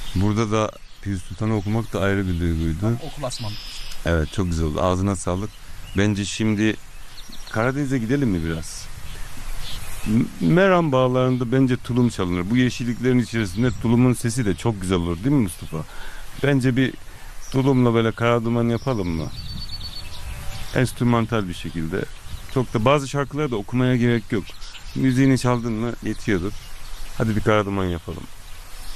Burada da Pir Sultan'ı okumak da ayrı bir duyguydu. Okul asmam. Evet, çok güzel oldu. Ağzına sağlık. Bence şimdi Karadeniz'e gidelim mi biraz? Meram Bağları'nda bence tulum çalınır. Bu yeşilliklerin içerisinde tulumun sesi de çok güzel olur, değil mi Mustafa? Bence bir tulumla böyle karaduman yapalım mı? Enstrümantal bir şekilde. Çok da bazı şarkıları da okumaya gerek yok. Müziğini çaldın mı yetiyordur. Hadi bir karaduman yapalım.